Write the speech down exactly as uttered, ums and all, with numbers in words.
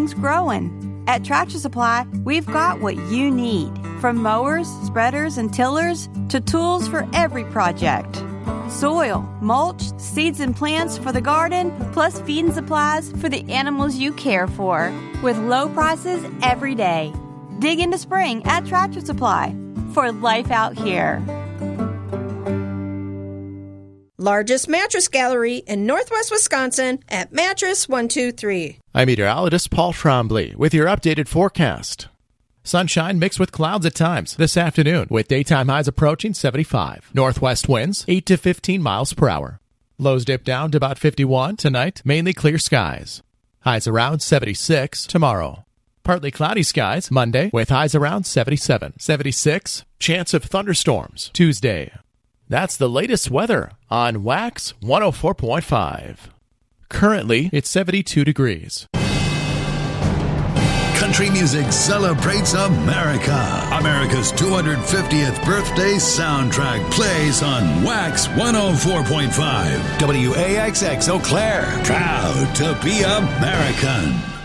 things growing. At Tractor Supply, we've got what you need, from mowers, spreaders, and tillers to tools for every project. Soil, mulch, seeds and plants for the garden, plus feeding supplies for the animals you care for, with low prices every day. Dig into spring at Tractor Supply for life out here. Largest mattress gallery in Northwest Wisconsin at Mattress one two three. I'm meteorologist Paul Trombley with your updated forecast. Sunshine mixed with clouds at times this afternoon with daytime highs approaching seventy-five. Northwest winds eight to fifteen miles per hour. Lows dip down to about fifty-one tonight, mainly clear skies. Highs around seventy-six tomorrow. Partly cloudy skies Monday with highs around seventy-seven. seventy-six, chance of thunderstorms Tuesday. That's the latest weather on Wax one oh four point five. Currently, it's seventy-two degrees. Country music celebrates America. America's two hundred fiftieth birthday soundtrack plays on Wax one oh four point five. W A X X Eau Claire. Proud to be American.